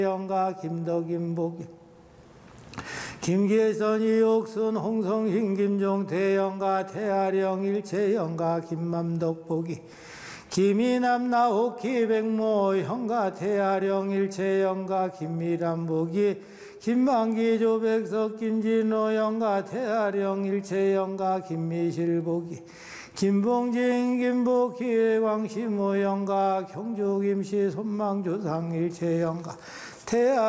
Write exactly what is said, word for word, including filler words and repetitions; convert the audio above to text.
영가 김덕임복이 김계선이 옥순 홍성신 김종 대영가 태아령 일체영가 김맘덕복이 김이남 나옥희 백모 형가 태아령 일체영가 김미람복이 김만기 조백석 김진호 영가 태아령 일체영가 김미실복이 김봉진 김복희 광시모 영가 경주 김씨 손망조상 일체영가 태아